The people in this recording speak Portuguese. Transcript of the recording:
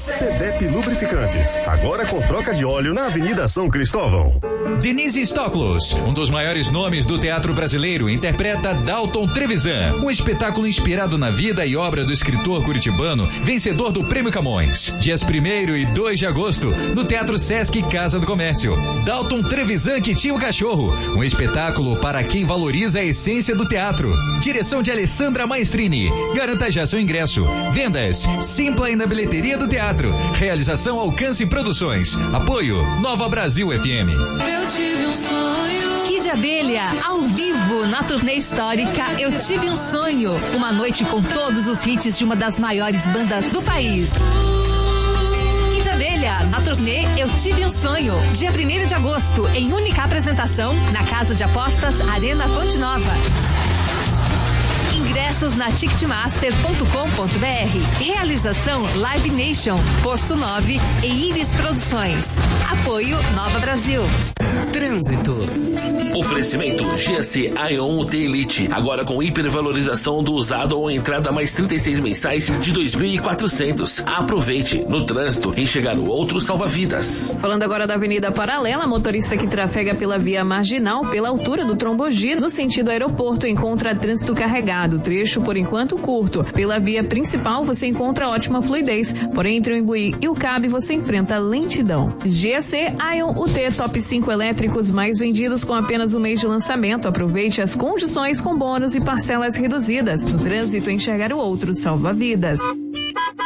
CDEP Lubrificantes, agora com troca de óleo na Avenida São Cristóvão. Denise Stoklos, um dos maiores nomes do teatro brasileiro, interpreta Dalton Trevisan, um espetáculo inspirado na vida e obra do escritor curitibano, vencedor do Prêmio Camões. Dias 1º e 2 de agosto, no Teatro Sesc Casa do Comércio. Dalton Trevisan que tinha o cachorro, um espetáculo para quem valoriza a essência do teatro. Direção de Alessandra Maestrini. Garanta já seu ingresso. Vendas Simpla e na bilheteria do teatro. Realização Alcance Produções. Apoio Nova Brasil FM. Eu tive um sonho. Kid Abelha, ao vivo, na turnê histórica Eu Tive um Sonho. Uma noite com todos os hits de uma das maiores bandas do país. Kid Abelha, na turnê Eu Tive um Sonho. Dia 1º de agosto, em única apresentação, na Casa de Apostas Arena Fonte Nova. Ingressos na ticketmaster.com.br. Realização Live Nation, Posto 9 e Iris Produções. Apoio Nova Brasil. Trânsito. Oferecimento GSC Ion UT Elite. Agora com hipervalorização do usado ou entrada mais 36 mensais de 2.400. Aproveite. No trânsito, enxergar o outro salva-vidas. Falando agora da Avenida Paralela, motorista que trafega pela via marginal, pela altura do Trombogi, no sentido aeroporto, encontra trânsito carregado. Trecho, por enquanto, curto. Pela via principal, você encontra ótima fluidez. Porém, entre o Imbuí e o Cabe, você enfrenta lentidão. GC Ion UT Top 5 elétricos mais vendidos com apenas um mês de lançamento. Aproveite as condições com bônus e parcelas reduzidas. No trânsito, enxergar o outro salva vidas.